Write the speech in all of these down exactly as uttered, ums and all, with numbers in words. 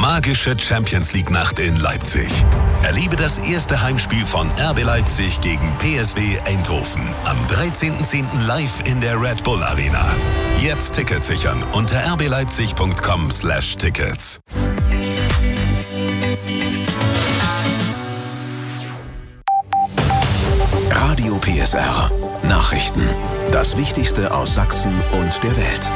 magische Champions-League-Nacht in Leipzig. Erlebe das erste Heimspiel von R B Leipzig gegen P S V Eindhoven am dreizehnten zehnten live in der Red Bull Arena. Jetzt Tickets sichern unter r b leipzig punkt com slash tickets. Radio P S R. Nachrichten. Das Wichtigste aus Sachsen und der Welt.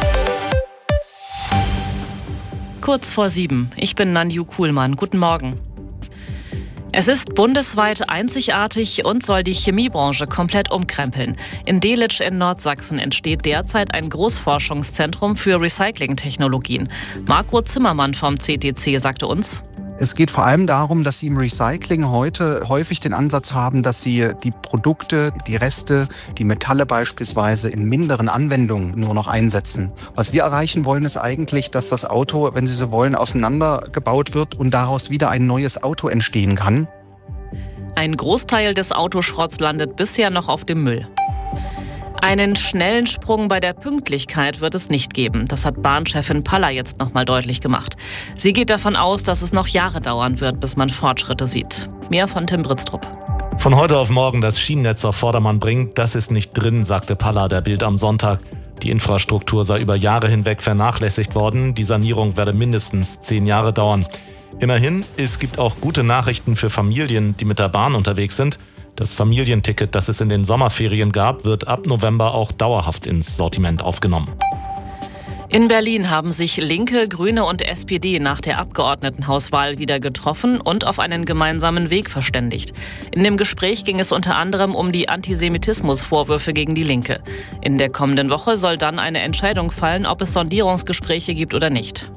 Kurz vor sieben. Ich bin Nanju Kuhlmann. Guten Morgen. Es ist bundesweit einzigartig und soll die Chemiebranche komplett umkrempeln. In Delitzsch in Nordsachsen entsteht derzeit ein Großforschungszentrum für Recyclingtechnologien. Marco Zimmermann vom C T C sagte uns: Es geht vor allem darum, dass Sie im Recycling heute häufig den Ansatz haben, dass Sie die Produkte, die Reste, die Metalle beispielsweise in minderen Anwendungen nur noch einsetzen. Was wir erreichen wollen, ist eigentlich, dass das Auto, wenn Sie so wollen, auseinandergebaut wird und daraus wieder ein neues Auto entstehen kann. Ein Großteil des Autoschrotts landet bisher noch auf dem Müll. Einen schnellen Sprung bei der Pünktlichkeit wird es nicht geben. Das hat Bahnchefin Palla jetzt noch mal deutlich gemacht. Sie geht davon aus, dass es noch Jahre dauern wird, bis man Fortschritte sieht. Mehr von Tim Britztrup. Von heute auf morgen das Schienennetz auf Vordermann bringen, das ist nicht drin, sagte Palla der Bild am Sonntag. Die Infrastruktur sei über Jahre hinweg vernachlässigt worden. Die Sanierung werde mindestens zehn Jahre dauern. Immerhin, es gibt auch gute Nachrichten für Familien, die mit der Bahn unterwegs sind. Das Familienticket, das es in den Sommerferien gab, wird ab November auch dauerhaft ins Sortiment aufgenommen. In Berlin haben sich Linke, Grüne und S P D nach der Abgeordnetenhauswahl wieder getroffen und auf einen gemeinsamen Weg verständigt. In dem Gespräch ging es unter anderem um die Antisemitismusvorwürfe gegen die Linke. In der kommenden Woche soll dann eine Entscheidung fallen, ob es Sondierungsgespräche gibt oder nicht.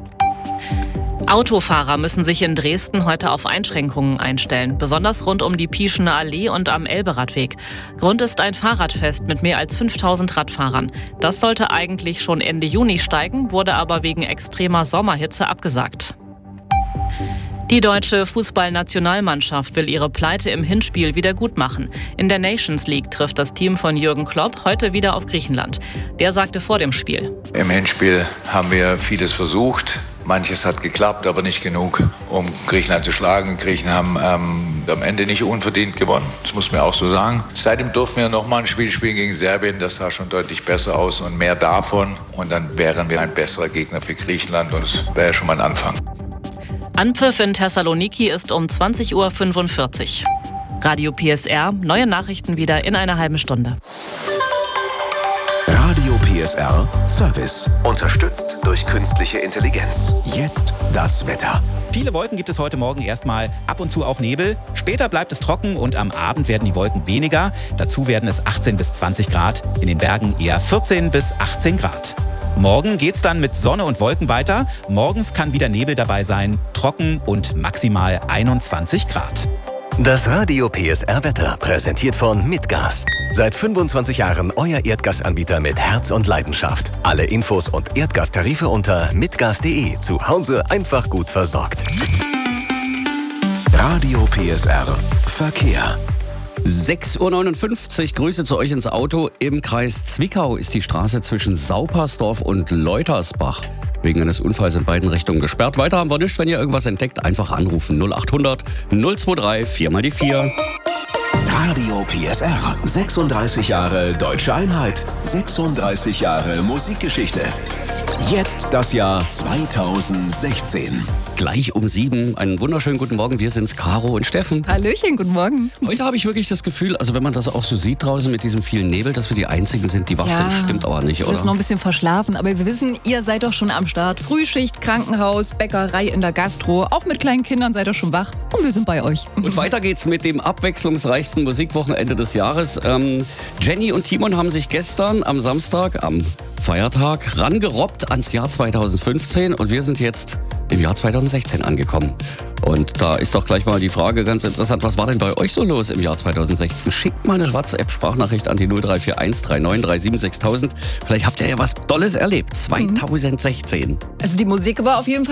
Autofahrer müssen sich in Dresden heute auf Einschränkungen einstellen, besonders rund um die Pieschener Allee und am Elberadweg. Grund ist ein Fahrradfest mit mehr als fünftausend Radfahrern. Das sollte eigentlich schon Ende Juni steigen, wurde aber wegen extremer Sommerhitze abgesagt. Die deutsche Fußballnationalmannschaft will ihre Pleite im Hinspiel wieder gut machen. In der Nations League trifft das Team von Jürgen Klopp heute wieder auf Griechenland. Der sagte vor dem Spiel: Im Hinspiel haben wir vieles versucht. Manches hat geklappt, aber nicht genug, um Griechenland zu schlagen. Griechen haben ähm, am Ende nicht unverdient gewonnen, das muss man auch so sagen. Seitdem durften wir noch mal ein Spiel spielen gegen Serbien, das sah schon deutlich besser aus und mehr davon. Und dann wären wir ein besserer Gegner für Griechenland und das wäre ja schon mal ein Anfang. Anpfiff in Thessaloniki ist um zwanzig Uhr fünfundvierzig. Radio P S R, neue Nachrichten wieder in einer halben Stunde. Radio P S R Service. Unterstützt durch künstliche Intelligenz. Jetzt das Wetter. Viele Wolken gibt es heute Morgen erstmal, ab und zu auch Nebel. Später bleibt es trocken und am Abend werden die Wolken weniger. Dazu werden es achtzehn bis zwanzig Grad, in den Bergen eher vierzehn bis achtzehn Grad. Morgen geht's dann mit Sonne und Wolken weiter. Morgens kann wieder Nebel dabei sein, trocken und maximal einundzwanzig Grad. Das Radio P S R Wetter, präsentiert von Mitgas. Seit fünfundzwanzig Jahren euer Erdgasanbieter mit Herz und Leidenschaft. Alle Infos und Erdgastarife unter mitgas punkt de. Zu Hause einfach gut versorgt. Radio P S R Verkehr. sechs Uhr neunundfünfzig, Grüße zu euch ins Auto. Im Kreis Zwickau ist die Straße zwischen Saupersdorf und Leutersbach wegen eines Unfalls in beiden Richtungen gesperrt. Weiter haben wir nichts. Wenn ihr irgendwas entdeckt, einfach anrufen. null achthundert null drei vier mal die vier. Radio P S R. sechsunddreißig Jahre Deutsche Einheit. sechsunddreißig Jahre Musikgeschichte. Jetzt das Jahr zweitausendsechzehn. Gleich um sieben. Einen wunderschönen guten Morgen. Wir sind's, Caro und Steffen. Hallöchen, guten Morgen. Heute habe ich wirklich das Gefühl, also wenn man das auch so sieht draußen mit diesem vielen Nebel, dass wir die Einzigen sind, die wach Ja, sind. Stimmt aber nicht, Wir oder? sind noch ein bisschen verschlafen, aber wir wissen, ihr seid doch schon am Start. Frühschicht, Krankenhaus, Bäckerei in der Gastro. Auch mit kleinen Kindern seid ihr schon wach. Und wir sind bei euch. Und weiter geht's mit dem abwechslungsreichsten Musikwochenende des Jahres. Ähm, Jenny und Timon haben sich gestern am Samstag, am Feiertag, rangerobbt ans Jahr zweitausendfünfzehn und wir sind jetzt im Jahr zweitausendsechzehn angekommen. Und da ist doch gleich mal die Frage ganz interessant, was war denn bei euch so los im Jahr zweitausendsechzehn? Schickt mal eine WhatsApp-Sprachnachricht an die null drei vier eins drei neun drei sieben sechstausend. Vielleicht habt ihr ja was Tolles erlebt. zweitausendsechzehn. Also die Musik war auf jeden Fall